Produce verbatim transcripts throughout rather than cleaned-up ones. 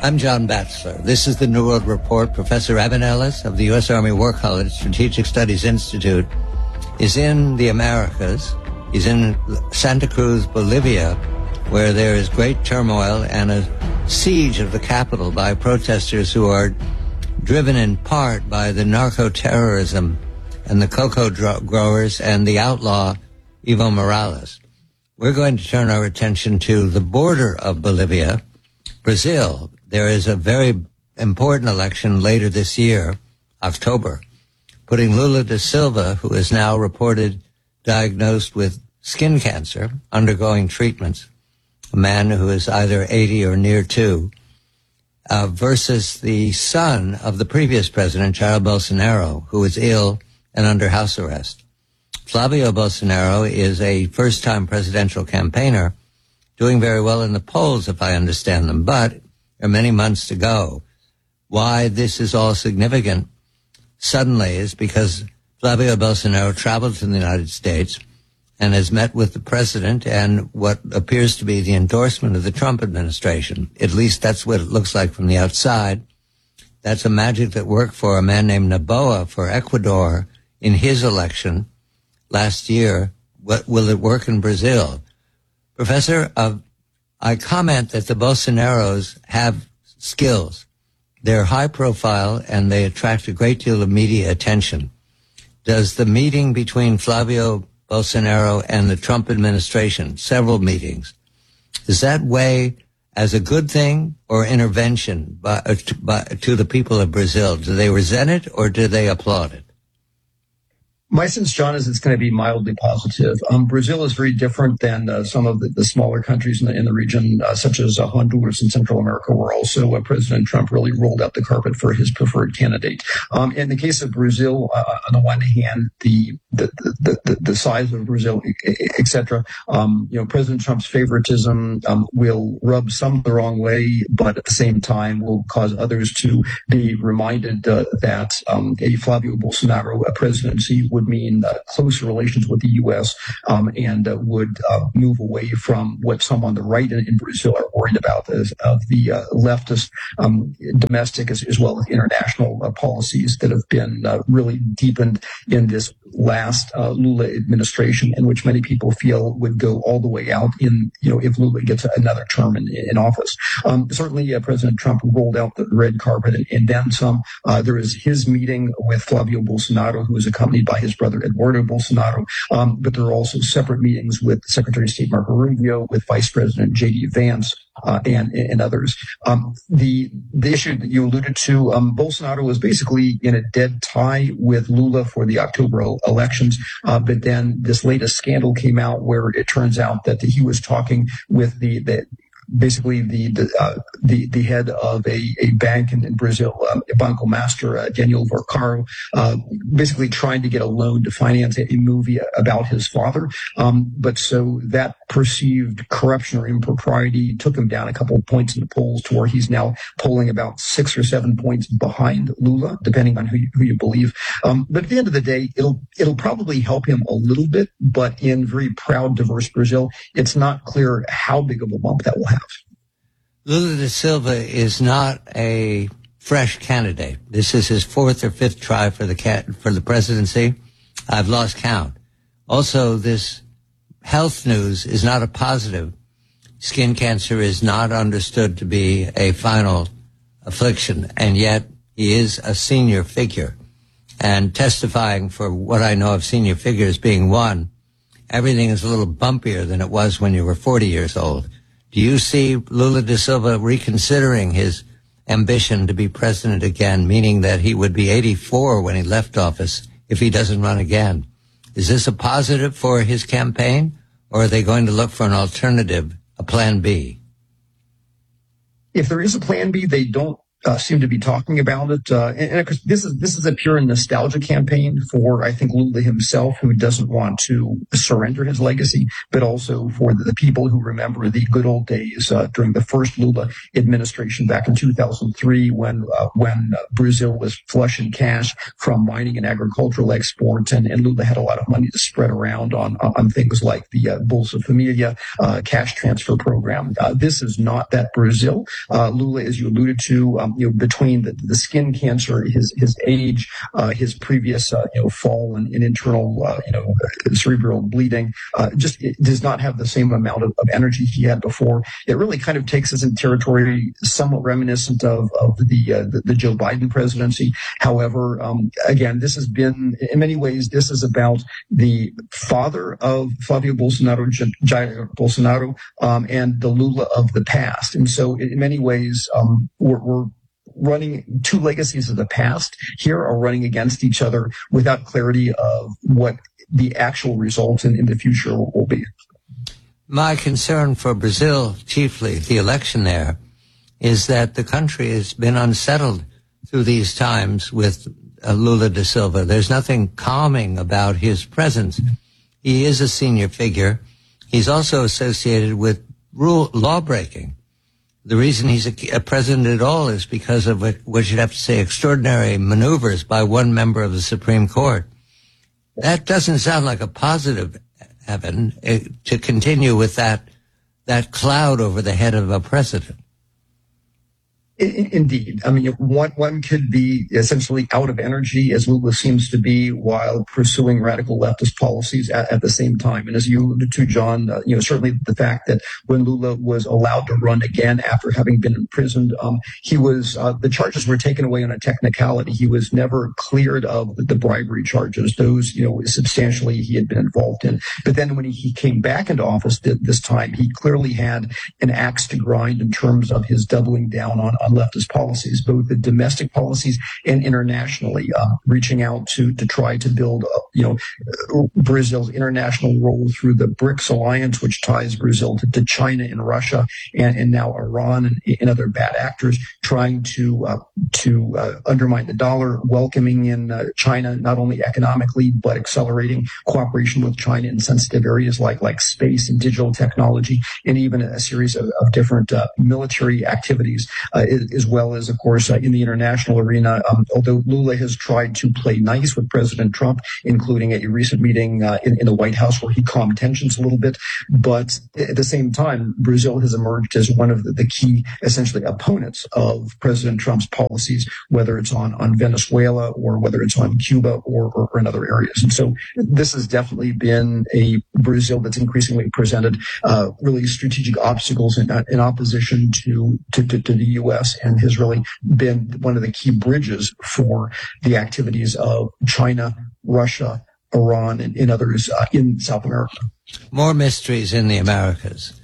I'm John Batzler. This is the New World Report. Professor Evan Ellis of the U S. Army War College Strategic Studies Institute is in the Americas. He's in Santa Cruz, Bolivia, where there is great turmoil and a siege of the capital by protesters who are driven in part by the narco-terrorism and the cocoa growers and the outlaw Evo Morales. We're going to turn our attention to the border of Bolivia, Brazil. There is a very important election later this year, October, putting Lula da Silva, who is now reported diagnosed with skin cancer, undergoing treatments, a man who is either eighty or near to, uh, versus the son of the previous president, Jair Bolsonaro, who is ill and under house arrest. Flavio Bolsonaro is a first-time presidential campaigner, doing very well in the polls, if I understand them, but there are many months to go. Why this is all significant suddenly is because Flavio Bolsonaro traveled to the United States and has met with the president and what appears to be the endorsement of the Trump administration. At least that's what it looks like from the outside. That's a magic that worked for a man named Noboa for Ecuador in his election last year. What will it work in Brazil? Professor, uh, I comment that the Bolsonaros have skills. They're high profile and they attract a great deal of media attention. Does the meeting between Flavio Bolsonaro and the Trump administration, several meetings, does that weigh as a good thing or intervention by, to, by, to the people of Brazil? Do they resent it or do they applaud it? My sense, John, is it's going to be mildly positive. Um, Brazil is very different than uh, some of the, the smaller countries in the, in the region, uh, such as uh, Honduras and Central America, where also uh, President Trump really rolled out the carpet for his preferred candidate. Um, in the case of Brazil, uh, on the one hand, the the, the, the, the size of Brazil, et cetera, um, you know, President Trump's favoritism um, will rub some the wrong way, but at the same time will cause others to be reminded uh, that um, a Flavio Bolsonaro uh, presidency would mean uh, close relations with the U S um, and uh, would uh, move away from what some on the right in, in Brazil are worried about, as, of the uh, leftist um, domestic as, as well as international uh, policies that have been uh, really deepened in this last uh, Lula administration, in which many people feel would go all the way out in, you know, if Lula gets another term in, in office. Um, certainly, uh, President Trump rolled out the red carpet and, and then some. Uh, there is his meeting with Flavio Bolsonaro, who is accompanied by his brother Eduardo Bolsonaro, um, but there are also separate meetings with Secretary of State Marco Rubio, with Vice President J D Vance, uh, and, and others. Um, the, the issue that you alluded to, um, Bolsonaro was basically in a dead tie with Lula for the October elections, uh, but then this latest scandal came out where it turns out that he was talking with the, the basically the the, uh, the the head of a, a bank in, in Brazil, uh, Banco Master, uh, Daniel Vorcaro, uh, basically trying to get a loan to finance a, a movie about his father. Um, but so that perceived corruption or impropriety took him down a couple of points in the polls to where he's now polling about six or seven points behind Lula, depending on who you, who you believe. Um, but at the end of the day, it'll it'll probably help him a little bit. But in very proud, diverse Brazil, it's not clear how big of a bump that will have. Lula da Silva is not a fresh candidate. This is his fourth or fifth try for the cat, for the presidency. I've lost count. Also, this health news is not a positive. Skin cancer is not understood to be a final affliction, and yet he is a senior figure. And testifying for what I know of senior figures being one, everything is a little bumpier than it was when you were forty years old. Do you see Lula da Silva reconsidering his ambition to be president again, meaning that he would be eighty-four when he left office if he doesn't run again? Is this a positive for his campaign, or are they going to look for an alternative, a plan B? If there is a plan B, they don't Uh, seem to be talking about it, uh, and, and of course, this is this is a pure nostalgia campaign for, I think, Lula himself, who doesn't want to surrender his legacy, but also for the, the people who remember the good old days uh, during the first Lula administration back in two thousand three, when uh, when uh, Brazil was flush in cash from mining and agricultural exports, and, and Lula had a lot of money to spread around on on things like the uh, Bolsa Familia uh, cash transfer program. Uh, this is not that Brazil. Uh, Lula, as you alluded to. Um, You know, between the, the skin cancer, his his age, uh, his previous uh, you know fall and, and internal uh, you know cerebral bleeding, uh, just it does not have the same amount of, of energy he had before. It really kind of takes us in territory somewhat reminiscent of of the uh, the, the Joe Biden presidency. However, um, again, this has been in many ways this is about the father of Flavio Bolsonaro, Jair Bolsonaro, um, and the Lula of the past. And so, in many ways, um, we're, we're running two legacies of the past here are running against each other without clarity of what the actual result in, in the future will, will be. My concern for Brazil, chiefly the election there, is that the country has been unsettled through these times with uh, Lula da Silva. There's nothing calming about his presence. He is a senior figure. He's also associated with rule law breaking. The reason he's a, a president at all is because of what, what you'd have to say extraordinary maneuvers by one member of the Supreme Court. That doesn't sound like a positive, Evan, uh, to continue with that that cloud over the head of a president. Indeed. I mean, one, one could be essentially out of energy, as Lula seems to be, while pursuing radical leftist policies at, at the same time. And as you alluded to, John, uh, you know, certainly the fact that when Lula was allowed to run again after having been imprisoned, um, he was, uh, the charges were taken away on a technicality. He was never cleared of the bribery charges. Those, you know, substantially he had been involved in. But then when he, he came back into office th- this time, he clearly had an axe to grind in terms of his doubling down on, on leftist policies, both the domestic policies and internationally, uh, reaching out to to try to build, uh, you know, uh, Brazil's international role through the BRICS alliance, which ties Brazil to, to China and Russia, and, and now Iran and, and other bad actors, trying to uh, to uh, undermine the dollar, welcoming in uh, China not only economically but accelerating cooperation with China in sensitive areas like like space and digital technology, and even a series of, of different uh, military activities. Uh, as well as, of course, uh, in the international arena, um, although Lula has tried to play nice with President Trump, including a recent meeting uh, in, in the White House where he calmed tensions a little bit. But at the same time, Brazil has emerged as one of the, the key, essentially, opponents of President Trump's policies, whether it's on, on Venezuela or whether it's on Cuba or, or, or in other areas. And so this has definitely been a Brazil that's increasingly presented uh, really strategic obstacles in, in opposition to, to, to, to the U S and has really been one of the key bridges for the activities of China, Russia, Iran, and, and others uh, in South America. More mysteries in the Americas.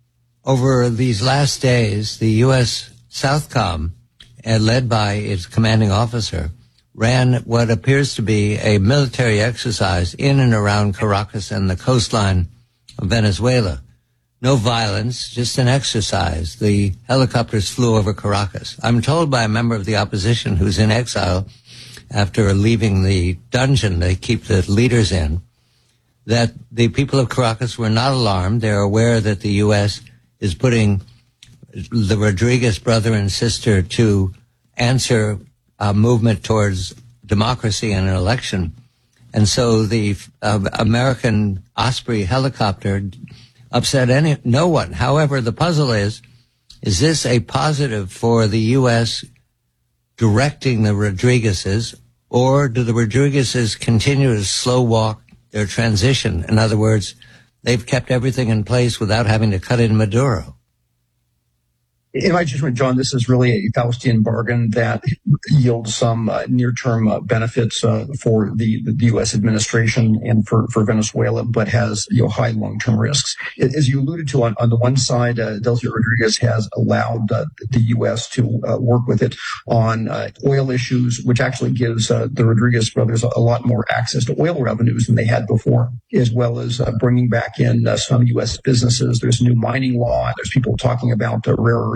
Over these last days, the U S Southcom, uh, led by its commanding officer, ran what appears to be a military exercise in and around Caracas and the coastline of Venezuela. No violence, just an exercise. The helicopters flew over Caracas. I'm told by a member of the opposition who's in exile after leaving the dungeon they keep the leaders in, that the people of Caracas were not alarmed. They're aware that the U S is putting the Rodriguez brother and sister to answer a movement towards democracy and an election. And so the uh, American Osprey helicopter upset any no one. However, the puzzle is, is this a positive for the U S directing the Rodriguezes, or do the Rodriguezes continue to slow walk their transition? In other words, they've kept everything in place without having to cut in Maduro. In my judgment, John, this is really a Faustian bargain that yields some uh, near-term uh, benefits uh, for the, the U S administration and for, for Venezuela, but has, you know, high long-term risks. As you alluded to, on, on the one side, uh, Delcy Rodriguez has allowed uh, the U S to uh, work with it on uh, oil issues, which actually gives uh, the Rodriguez brothers a, a lot more access to oil revenues than they had before, as well as uh, bringing back in uh, some U S businesses. There's a new mining law. There's people talking about uh, rare earth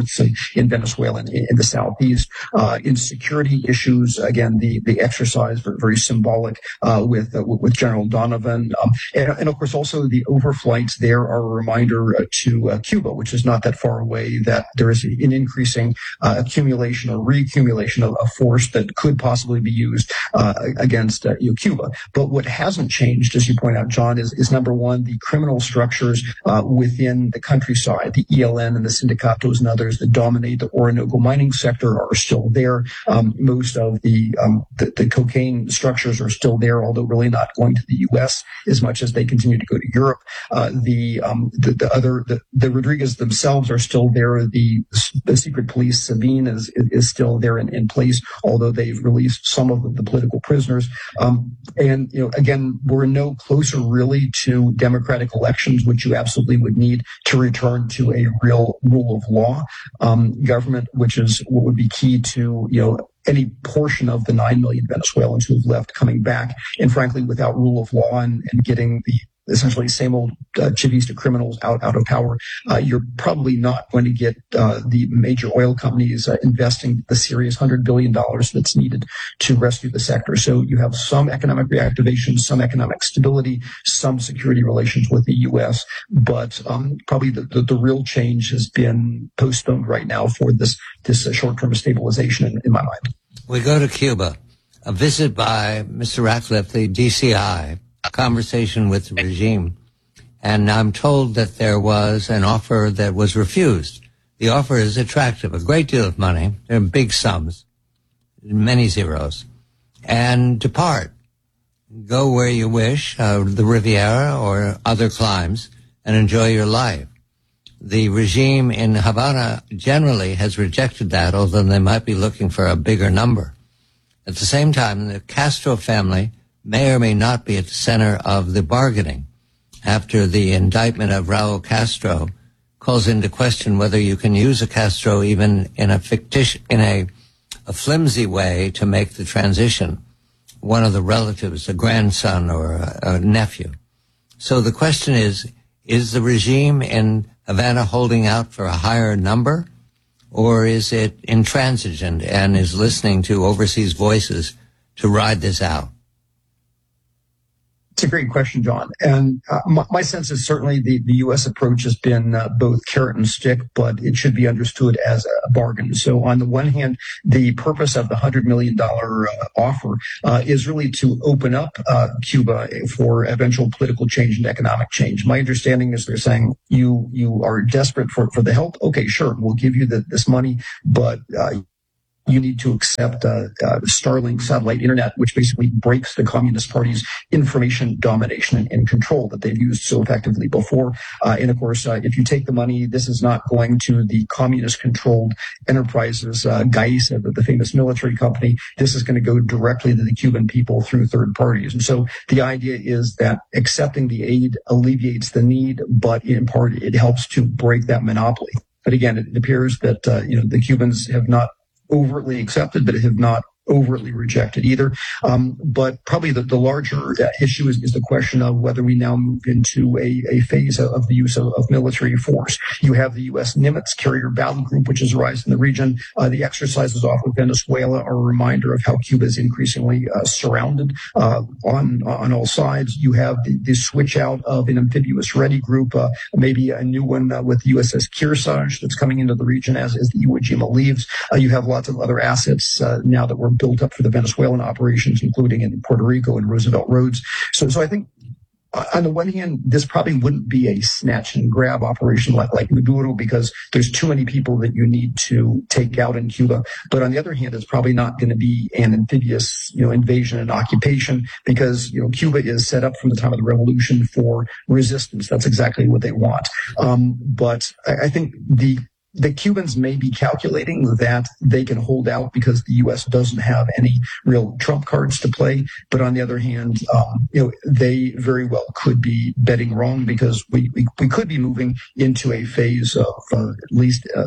conflicts in, in Venezuela and in, in the southeast. Uh, in security issues, again, the, the exercise, very, very symbolic uh, with uh, with General Donovan. Um, and, and, of course, also the overflights there are a reminder uh, to uh, Cuba, which is not that far away, that there is an increasing uh, accumulation or reaccumulation of, of force that could possibly be used uh, against uh, you know, Cuba. But what hasn't changed, as you point out, John, is, is number one, the criminal structures uh, within the countryside, the E L N and the sindicatos and others that dominate the Orinoco mining sector are still there. Um, most of the, um, the the cocaine structures are still there, although really not going to the U S as much as they continue to go to Europe. Uh, the, um, the the other the, the Rodriguez themselves are still there. The, the secret police, Sabine, is is still there in, in place, although they've released some of the, the political prisoners. Um, and you know, again, we're no closer really to democratic elections, which you absolutely would need to return to a real rule of law um, government, which is what would be key to you know. any portion of the nine million Venezuelans who have left coming back, and frankly, without rule of law and, and getting the essentially same old uh, Chavista criminals out, out of power, uh, you're probably not going to get uh, the major oil companies uh, investing the serious one hundred billion dollars that's needed to rescue the sector. So you have some economic reactivation, some economic stability, some security relations with the U S, but um, probably the, the, the real change has been postponed right now for this, this uh, short-term stabilization in, in my mind. We go to Cuba. A visit by Mister Ratcliffe, the D C I, a conversation with the regime, and I'm told that there was an offer that was refused. The offer is attractive, a great deal of money, there are big sums, many zeros, and depart. Go where you wish, uh, the Riviera or other climes, and enjoy your life. The regime in Havana generally has rejected that, although they might be looking for a bigger number. At the same time, the Castro family may or may not be at the center of the bargaining after the indictment of Raul Castro calls into question whether you can use a Castro even in a fictitious, in a, a flimsy way to make the transition, one of the relatives, a grandson or a, a nephew. So the question is, is the regime in Havana holding out for a higher number, or is it intransigent and is listening to overseas voices to ride this out? It's a great question, John. And uh, my, my sense is certainly the, the U S approach has been uh, both carrot and stick, but it should be understood as a bargain. So on the one hand, the purpose of the one hundred million dollars uh, offer uh, is really to open up uh, Cuba for eventual political change and economic change. My understanding is they're saying you you are desperate for, for the help. Okay, sure, we'll give you the, this money, but uh, you need to accept uh, uh, Starlink satellite internet, which basically breaks the Communist Party's information domination and, and control that they've used so effectively before. Uh, and of course, uh, if you take the money, this is not going to the communist-controlled enterprises, uh, Gaisa, the, the famous military company. This is going to go directly to the Cuban people through third parties. And so the idea is that accepting the aid alleviates the need, but in part it helps to break that monopoly. But again, it appears that uh, you know the Cubans have not overtly accepted, but have not overtly rejected either. Um, but probably the, the larger issue is, is the question of whether we now move into a, a phase of the use of, of military force. You have the U S Nimitz carrier battle group, which has arisen in the region. Uh, the exercises off of Venezuela are a reminder of how Cuba is increasingly uh, surrounded uh, on on all sides. You have the, the switch out of an amphibious ready group, uh, maybe a new one uh, with the U S S Kearsarge that's coming into the region as, as the Iwo Jima leaves. Uh, you have lots of other assets uh, now that were built up for the Venezuelan operations, including in Puerto Rico and Roosevelt Roads. So, so I think uh, on the one hand, this probably wouldn't be a snatch and grab operation like, like Maduro, because there's too many people that you need to take out in Cuba. But on the other hand, it's probably not going to be an amphibious, you know, invasion and occupation, because, you know, Cuba is set up from the time of the revolution for resistance. That's exactly what they want. Um, but I, I think the The Cubans may be calculating that they can hold out because the U S doesn't have any real trump cards to play. But on the other hand, um, you know, they very well could be betting wrong, because we, we, we could be moving into a phase of uh, at least uh,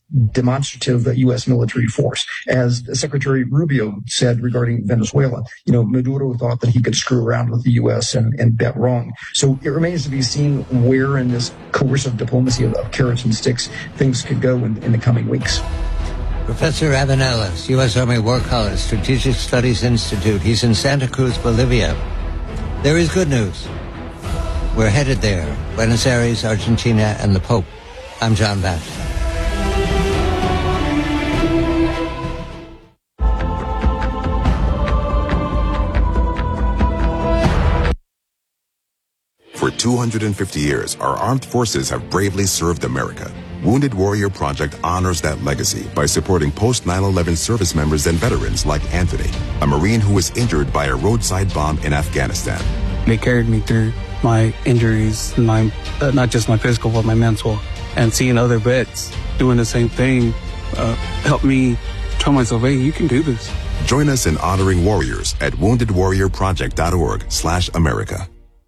demonstrative U S military force. As Secretary Rubio said regarding Venezuela, you know, Maduro thought that he could screw around with the U S and, and bet wrong. So it remains to be seen where in this coercive diplomacy of, of carrots and sticks things could go in, in the coming weeks. Professor Evan Ellis, U S Army War College Strategic Studies Institute. He's in Santa Cruz, Bolivia. There is good news. We're headed there. Buenos Aires, Argentina, and the Pope. I'm John Batchelor. For two hundred fifty years, our armed forces have bravely served America. Wounded Warrior Project honors that legacy by supporting post nine eleven service members and veterans like Anthony, a Marine who was injured by a roadside bomb in Afghanistan. They carried me through my injuries, my uh, not just my physical, but my mental. And seeing other vets doing the same thing uh, helped me tell myself, hey, you can do this. Join us in honoring warriors at wounded warrior project dot org slash America.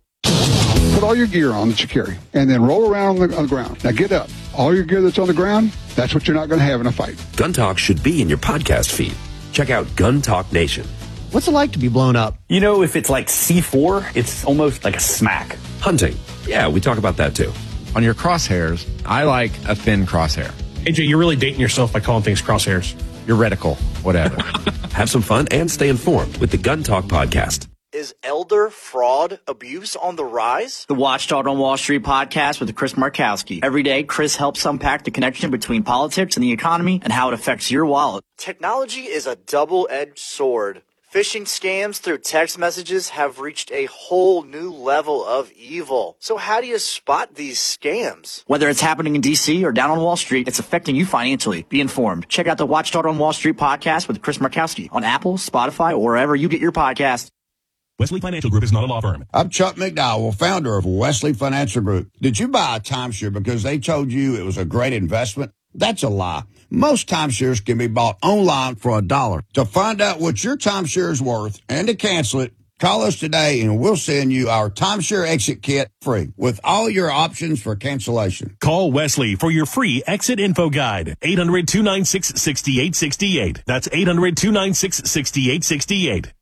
Put all your gear on that you carry, and then roll around on the, on the ground. Now get up. All your gear that's on the ground, that's what you're not going to have in a fight. Gun Talk should be in your podcast feed. Check out Gun Talk Nation. What's it like to be blown up? You know, if it's like C four, it's almost like a smack. Hunting. Yeah, we talk about that too. On your crosshairs, I like a thin crosshair. A J, you're really dating yourself by calling things crosshairs. Your reticle, whatever. Have some fun and stay informed with the Gun Talk podcast. Is elder fraud abuse on the rise? The Watchdog on Wall Street podcast with Chris Markowski. Every day, Chris helps unpack the connection between politics and the economy and how it affects your wallet. Technology is a double-edged sword. Phishing scams through text messages have reached a whole new level of evil. So how do you spot these scams? Whether it's happening in D C or down on Wall Street, it's affecting you financially. Be informed. Check out the Watchdog on Wall Street podcast with Chris Markowski on Apple, Spotify, or wherever you get your podcasts. Wesley Financial Group is not a law firm. I'm Chuck McDowell, founder of Wesley Financial Group. Did you buy a timeshare because they told you it was a great investment? That's a lie. Most timeshares can be bought online for a dollar. To find out what your timeshare is worth and to cancel it, call us today and we'll send you our timeshare exit kit free with all your options for cancellation. Call Wesley for your free exit info guide. eight hundred, two nine six, six eight six eight. That's eight hundred, two nine six, six eight six eight.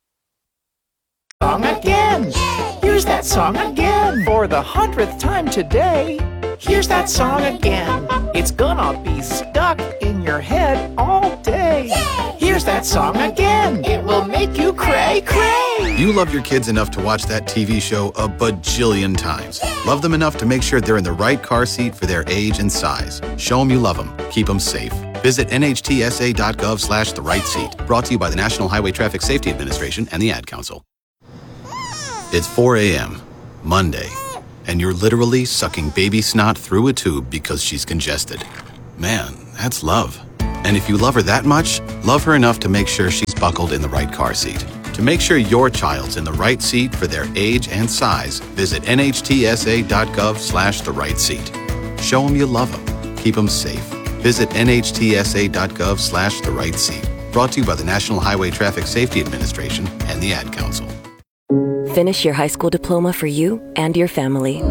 Song again. Here's that song again. For the hundredth time today. Here's that song again. It's gonna be stuck in your head all day. Here's that song again. It will make you cray cray. You love your kids enough to watch that T V show a bajillion times. Love them enough to make sure they're in the right car seat for their age and size. Show them you love them. Keep them safe. Visit N H T S A dot gov slash the right seat. Brought to you by the National Highway Traffic Safety Administration and the Ad Council. It's four a.m., Monday, and you're literally sucking baby snot through a tube because she's congested. Man, that's love. And if you love her that much, love her enough to make sure she's buckled in the right car seat. To make sure your child's in the right seat for their age and size, visit N H T S A dot gov slash the right seat. Show them you love them. Keep them safe. Visit N H T S A dot gov slash the right seat. Brought to you by the National Highway Traffic Safety Administration and the Ad Council. Finish your high school diploma for you and your family.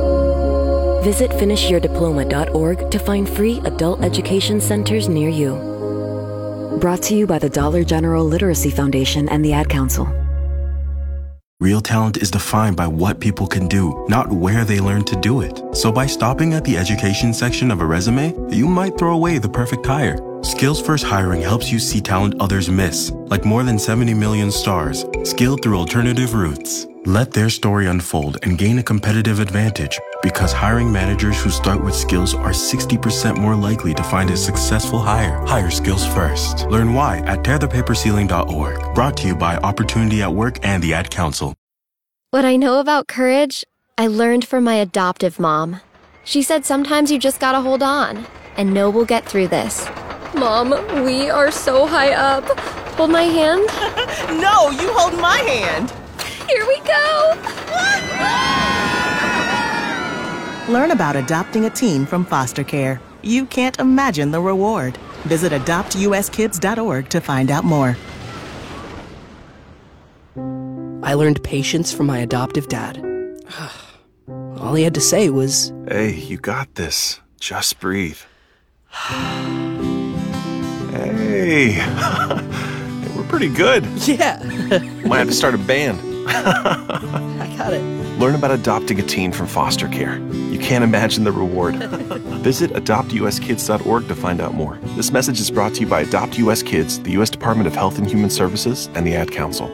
Visit finish your diploma dot org to find free adult education centers near you. Brought to you by the Dollar General Literacy Foundation and the Ad Council. Real talent is defined by what people can do, not where they learn to do it. So by stopping at the education section of a resume, you might throw away the perfect hire. Skills First Hiring helps you see talent others miss, like more than seventy million stars, skilled through alternative routes. Let their story unfold and gain a competitive advantage, because hiring managers who start with skills are sixty percent more likely to find a successful hire. Hire skills first. Learn why at tear the paper ceiling dot org. Brought to you by Opportunity at Work and the Ad Council. What I know about courage, I learned from my adoptive mom. She said sometimes you just gotta hold on and know we'll get through this. Mom, we are so high up. Hold my hand. No, you hold my hand. Here we go. Learn about adopting a teen from foster care. You can't imagine the reward. Visit adopt U S kids dot org to find out more. I learned patience from my adoptive dad. All he had to say was, "Hey, you got this. Just breathe." Hey, we're pretty good. Yeah. Might have to start a band. I got it. Learn about adopting a teen from foster care. You can't imagine the reward. Visit adopt u s kids dot org to find out more. This message is brought to you by Adopt U S Kids, the U S Department of Health and Human Services, and the Ad Council.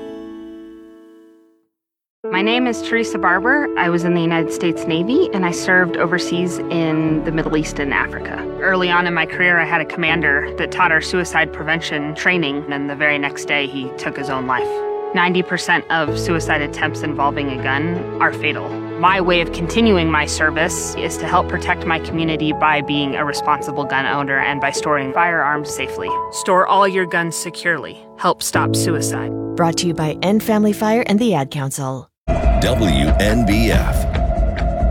My name is Teresa Barber. I was in the United States Navy, and I served overseas in the Middle East and Africa. Early on in my career, I had a commander that taught our suicide prevention training, and the very next day, he took his own life. ninety percent of suicide attempts involving a gun are fatal. My way of continuing my service is to help protect my community by being a responsible gun owner and by storing firearms safely. Store all your guns securely. Help stop suicide. Brought to you by End Family Fire and the Ad Council. W N B F